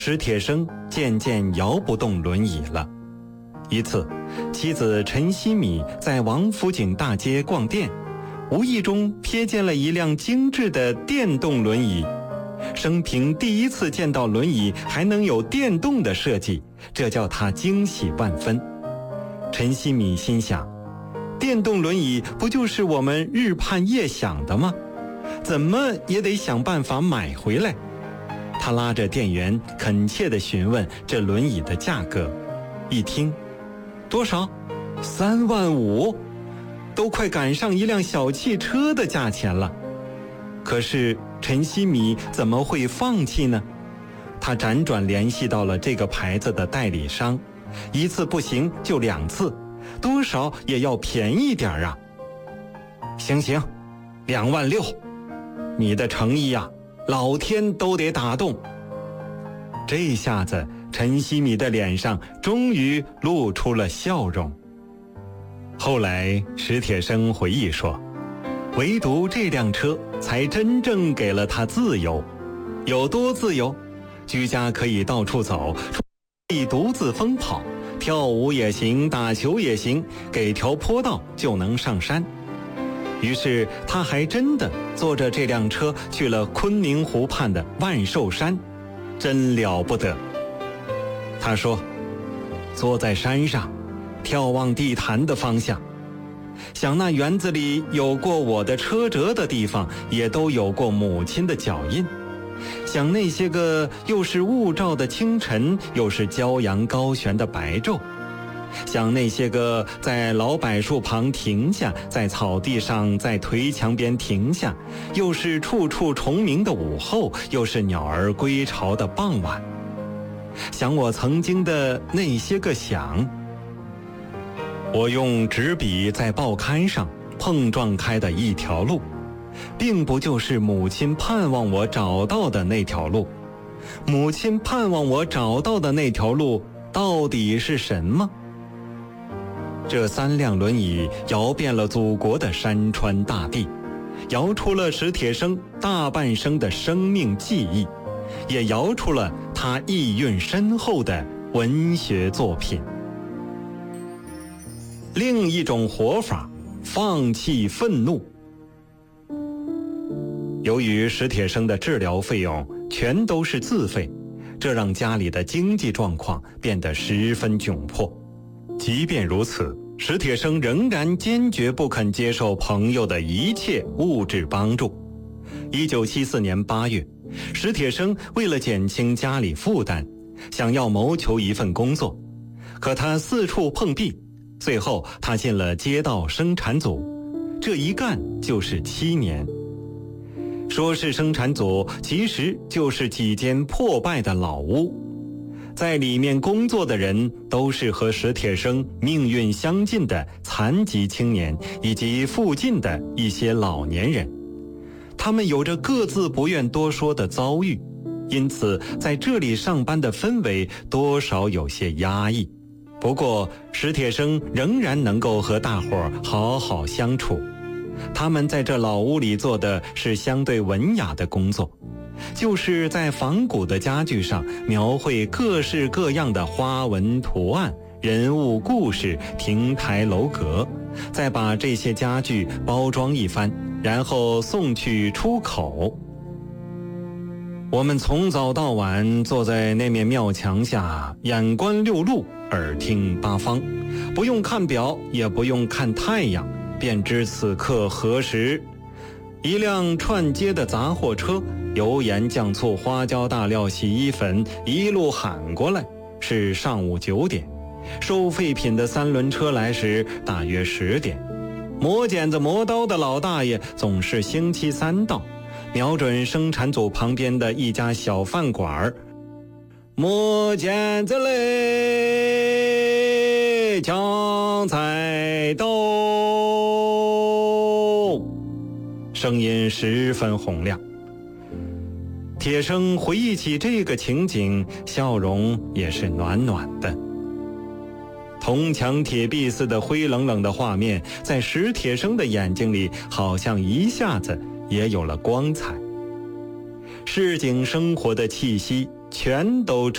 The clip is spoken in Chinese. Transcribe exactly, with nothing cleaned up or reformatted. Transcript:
史铁生渐渐摇不动轮椅了。一次，妻子陈希米在王府井大街逛店，无意中瞥见了一辆精致的电动轮椅。生平第一次见到轮椅还能有电动的设计，这叫他惊喜万分。陈希米心想，电动轮椅不就是我们日盼夜想的吗？怎么也得想办法买回来。他拉着店员恳切地询问这轮椅的价格，一听，多少？三万五，都快赶上一辆小汽车的价钱了。可是陈希米怎么会放弃呢？他辗转联系到了这个牌子的代理商，一次不行就两次，多少也要便宜点啊。行行，两万六，你的诚意呀、啊，老天都得打动。这下子陈希米的脸上终于露出了笑容。后来史铁生回忆说，唯独这辆车才真正给了他自由。有多自由？居家可以到处走，可以独自疯跑，跳舞也行，打球也行，给条坡道就能上山。于是他还真的坐着这辆车去了昆明湖畔的万寿山，真了不得。他说，坐在山上，眺望地坛的方向，想那园子里有过我的车辙的地方，也都有过母亲的脚印。想那些个又是雾罩的清晨，又是骄阳高悬的白昼。想那些个在老柏树旁停下，在草地上，在颓墙边停下，又是处处虫鸣的午后，又是鸟儿归巢的傍晚。想我曾经的那些个想，我用纸笔在报刊上碰撞开的一条路，并不就是母亲盼望我找到的那条路。母亲盼望我找到的那条路到底是什么？这三辆轮椅摇遍了祖国的山川大地，摇出了史铁生大半生的生命记忆，也摇出了他意蕴深厚的文学作品。另一种活法，放弃愤怒。由于史铁生的治疗费用全都是自费，这让家里的经济状况变得十分窘迫。即便如此，史铁生仍然坚决不肯接受朋友的一切物质帮助。一九七四年八月，史铁生为了减轻家里负担，想要谋求一份工作，可他四处碰壁，最后他进了街道生产组，这一干就是七年。说是生产组，其实就是几间破败的老屋，在里面工作的人都是和史铁生命运相近的残疾青年以及附近的一些老年人，他们有着各自不愿多说的遭遇，因此在这里上班的氛围多少有些压抑。不过史铁生仍然能够和大伙儿好好相处。他们在这老屋里做的是相对文雅的工作，就是在仿古的家具上描绘各式各样的花纹图案、人物故事、亭台楼阁，再把这些家具包装一番，然后送去出口。我们从早到晚坐在那面庙墙下，眼观六路，耳听八方，不用看表，也不用看太阳，便知此刻何时。一辆串街的杂货车，油盐酱醋花椒大料洗衣粉一路喊过来，是上午九点。收废品的三轮车来时大约十点。磨剪子磨刀的老大爷总是星期三到，瞄准生产组旁边的一家小饭馆，磨剪子嘞，抢菜刀，声音十分洪亮。铁生回忆起这个情景，笑容也是暖暖的。铜墙铁壁似的灰冷冷的画面，在史铁生的眼睛里好像一下子也有了光彩。市井生活的气息全都